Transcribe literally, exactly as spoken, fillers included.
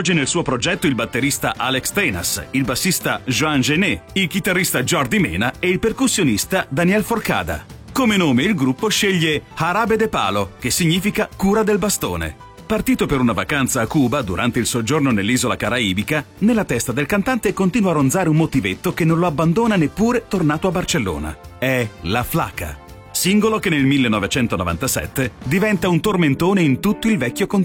Coinvolge nel suo progetto il batterista Alex Tenas, il bassista Joan Genet, il chitarrista Jordi Mena e il percussionista Daniel Forcada. Come nome il gruppo sceglie Jarabe de Palo, che significa cura del bastone. Partito per una vacanza a Cuba durante il soggiorno nell'isola caraibica, nella testa del cantante continua a ronzare un motivetto che non lo abbandona neppure tornato a Barcellona. È La Flaca, singolo che nel millenovecentonovantasette diventa un tormentone in tutto il vecchio continente.